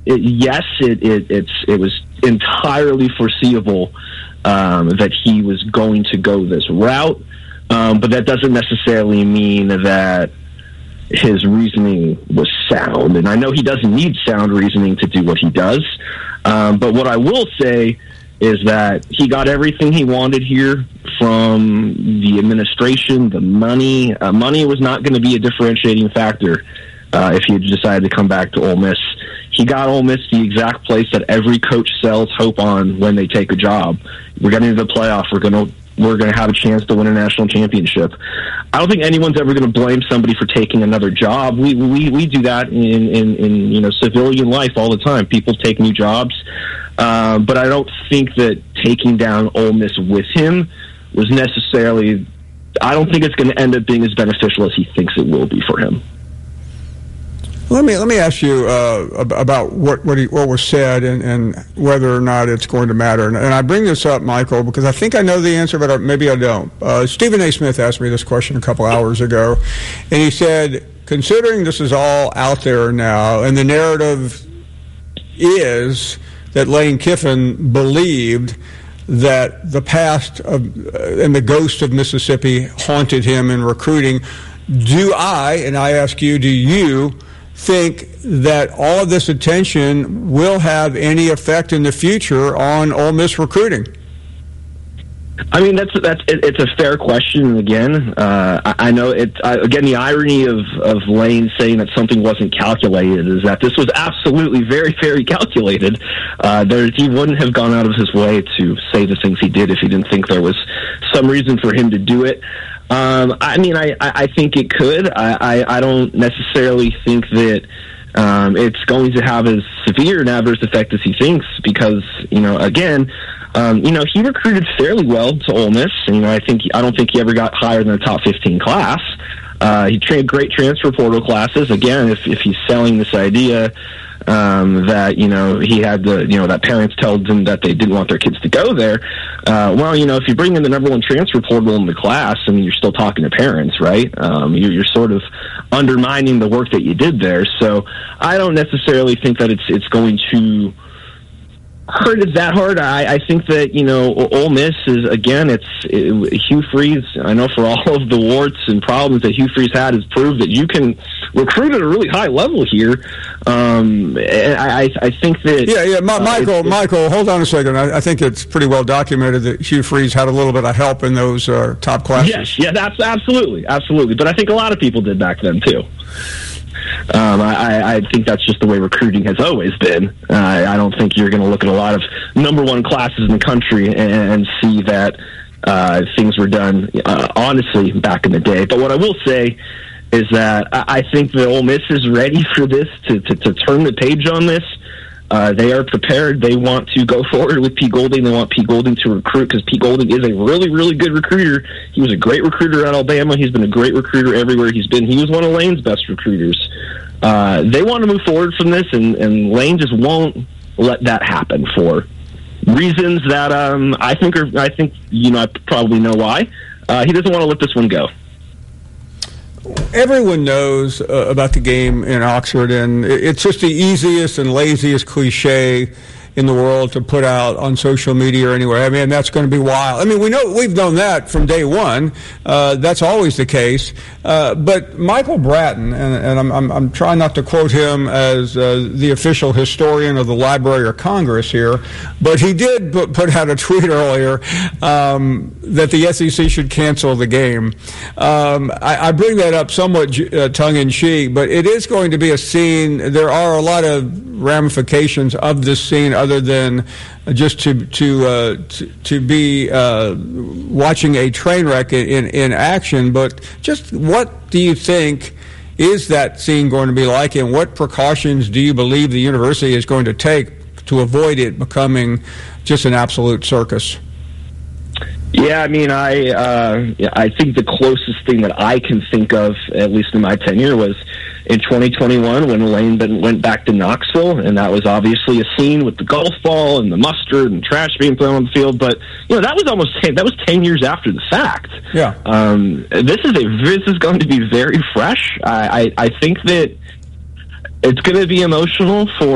it was entirely foreseeable that he was going to go this route, but that doesn't necessarily mean that his reasoning was sound. And I know he doesn't need sound reasoning to do what he does, but what I will say is that he got everything he wanted here from the administration, the money. Money was not going to be a differentiating factor if he had decided to come back to Ole Miss. He got Ole Miss the exact place that every coach sells hope on when they take a job. We're getting to the playoff. We're going to have a chance to win a national championship. I don't think anyone's ever going to blame somebody for taking another job. We do that in civilian life all the time. People take new jobs. But I don't think that taking down Ole Miss with him was necessarily, I don't think it's going to end up being as beneficial as he thinks it will be for him. Let me ask you about what was said and whether or not it's going to matter. And I bring this up, Michael, because I think I know the answer, but maybe I don't. Stephen A. Smith asked me this question a couple hours ago, and he said, considering this is all out there now, and the narrative is that Lane Kiffin believed that the past and the ghost of Mississippi haunted him in recruiting, do I ask you, do you think that all of this attention will have any effect in the future on Ole Miss recruiting? I mean, it's a fair question. Again, I know again, the irony of Lane saying that something wasn't calculated is that this was absolutely very, very calculated. He wouldn't have gone out of his way to say the things he did if he didn't think there was some reason for him to do it. I mean, I think it could. I don't necessarily think that it's going to have as severe an adverse effect as he thinks because, again, he recruited fairly well to Ole Miss. And, I don't think he ever got higher than a top 15 class. He trained great transfer portal classes. Again, if he's selling this idea that he had that parents told him that they didn't want their kids to go there. If you bring in the number one transfer portal in the class, I mean, you're still talking to parents, right? You're sort of undermining the work that you did there. So I don't necessarily think that it's going to hurt it that hard. I think that, Ole Miss is, again, Hugh Freeze, I know for all of the warts and problems that Hugh Freeze had, has proved that you can recruit at a really high level here. I think that... Michael, hold on a second. I think it's pretty well documented that Hugh Freeze had a little bit of help in those top classes. Yes, that's absolutely. But I think a lot of people did back then, too. I think that's just the way recruiting has always been. I don't think you're going to look at a lot of number one classes in the country and see that things were done honestly back in the day. But what I will say is that I think that Ole Miss is ready for this to turn the page on this. They are prepared. They want to go forward with Pete Golding. They want Pete Golding to recruit because Pete Golding is a really, really good recruiter. He was a great recruiter at Alabama. He's been a great recruiter everywhere he's been. He was one of Lane's best recruiters. They want to move forward from this, and Lane just won't let that happen for reasons that I think I probably know why. He doesn't want to let this one go. Everyone knows about the game in Oxford, and it's just the easiest and laziest cliche in the world to put out on social media or anywhere. I mean, that's going to be wild. I mean, we've known that from day one. That's always the case. But Michael Bratton, and I'm trying not to quote him as the official historian of the Library of Congress here, but he did put out a tweet earlier that the SEC should cancel the game. I bring that up somewhat tongue-in-cheek, but it is going to be a scene. There are a lot of ramifications of this scene other than just to be watching a train wreck in action. But just what do you think is that scene going to be like, and what precautions do you believe the university is going to take to avoid it becoming just an absolute circus? Yeah, I mean, I think the closest thing that I can think of, at least in my tenure, was in 2021 when Lane went back to Knoxville, and that was obviously a scene with the golf ball and the mustard and trash being thrown on the field. But that was 10 years after the fact. Yeah, this is going to be very fresh. I think that it's going to be emotional for